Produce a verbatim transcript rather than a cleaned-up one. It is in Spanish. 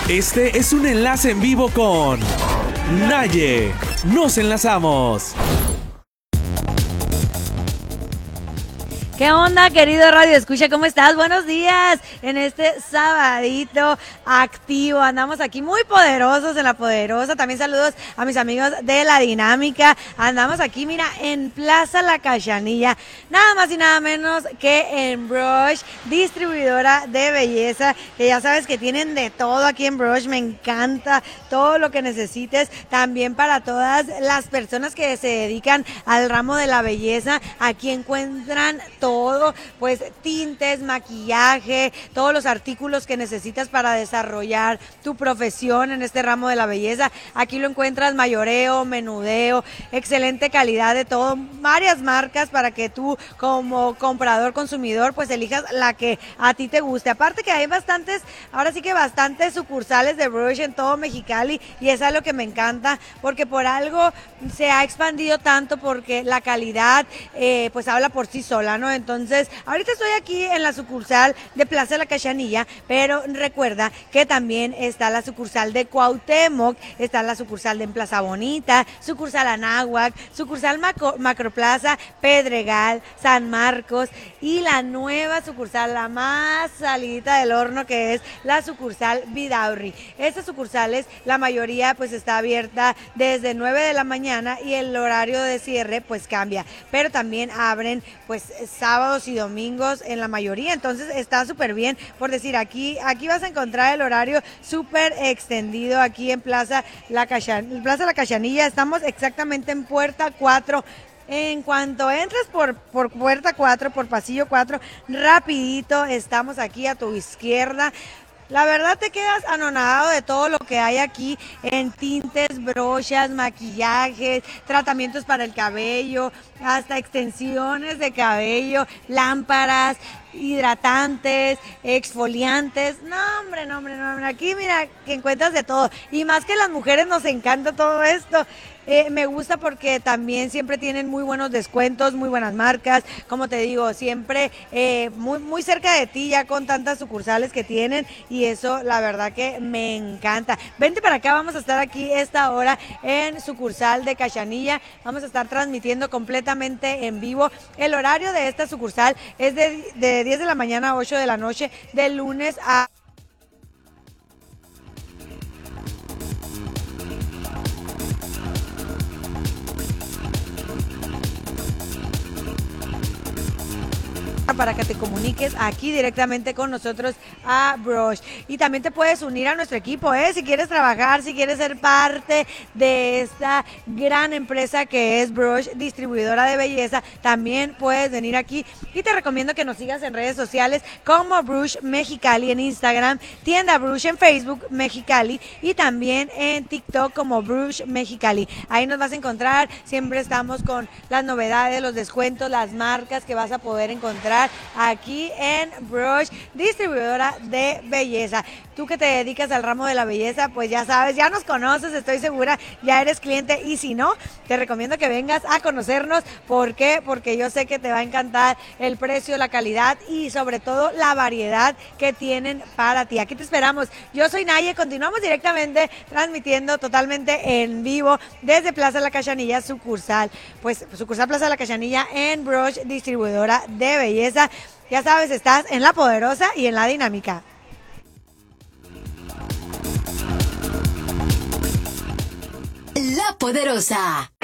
Este es un enlace en vivo con Naye. Nos enlazamos. ¿Qué onda, querido Radio Escucha? ¿Cómo estás? Buenos días en este sabadito activo. Andamos aquí muy poderosos en La Poderosa. También saludos a mis amigos de La Dinámica. Andamos aquí, mira, en Plaza La Cachanilla. Nada más y nada menos que en Brush, distribuidora de belleza. Que ya sabes que tienen de todo aquí en Brush. Me encanta todo lo que necesites. También para todas las personas que se dedican al ramo de la belleza. Aquí encuentran todo. Todo, pues tintes, maquillaje, todos los artículos que necesitas para desarrollar tu profesión en este ramo de la belleza. Aquí lo encuentras mayoreo, menudeo, excelente calidad de todo, varias marcas para que tú como comprador, consumidor, pues elijas la que a ti te guste. Aparte que hay bastantes, ahora sí que bastantes sucursales de Brush en todo Mexicali y es algo que me encanta porque por algo se ha expandido tanto porque la calidad eh, pues habla por sí sola, ¿no? Entonces, ahorita estoy aquí en la sucursal de Plaza La Cachanilla, pero recuerda que también está la sucursal de Cuauhtémoc, está la sucursal de en Plaza Bonita, sucursal Anáhuac, sucursal Macro, Macroplaza, Pedregal, San Marcos y la nueva sucursal, la más salidita del horno, que es la sucursal Vidaurri. Estas sucursales, la mayoría pues está abierta desde nueve de la mañana y el horario de cierre pues cambia, pero también abren pues sábados y domingos en la mayoría, entonces está súper bien, por decir, aquí aquí vas a encontrar el horario súper extendido aquí en Plaza La Cachan, Plaza La Cachanilla. Estamos exactamente en Puerta cuatro. En cuanto entres por, por puerta cuatro, por pasillo cuatro, rapidito estamos aquí a tu izquierda. La verdad te quedas anonadado de todo lo que hay aquí en tintes, brochas, maquillajes, tratamientos para el cabello, hasta extensiones de cabello, lámparas, hidratantes, exfoliantes. No, hombre, no, hombre, no, hombre. Aquí mira que encuentras de todo. Y más que las mujeres nos encanta todo esto. Eh, me gusta porque también siempre tienen muy buenos descuentos, muy buenas marcas, como te digo, siempre eh, muy, muy cerca de ti ya con tantas sucursales que tienen y eso la verdad que me encanta. Vente para acá, vamos a estar aquí esta hora en sucursal de Cachanilla, vamos a estar transmitiendo completamente en vivo. El horario de esta sucursal es de, de diez de la mañana a ocho de la noche, de lunes a para que te comuniques aquí directamente con nosotros a Brush. Y también te puedes unir a nuestro equipo, ¿eh? Si quieres trabajar, si quieres ser parte de esta gran empresa que es Brush, distribuidora de belleza, también puedes venir aquí. Y te recomiendo que nos sigas en redes sociales como Brush Mexicali en Instagram, tienda Brush en Facebook Mexicali y también en TikTok como Brush Mexicali. Ahí nos vas a encontrar, siempre estamos con las novedades, los descuentos, las marcas que vas a poder encontrar aquí en Brush, distribuidora de belleza. Tú que te dedicas al ramo de la belleza, pues ya sabes, ya nos conoces, estoy segura, ya eres cliente y si no, te recomiendo que vengas a conocernos. ¿Por qué? Porque yo sé que te va a encantar el precio, la calidad y sobre todo la variedad que tienen para ti. Aquí te esperamos. Yo soy Naye, continuamos directamente transmitiendo totalmente en vivo desde Plaza La Cachanilla, sucursal, pues sucursal Plaza La Cachanilla en Brush, distribuidora de belleza. Ya sabes, estás en La Poderosa y en La Dinámica. La Poderosa.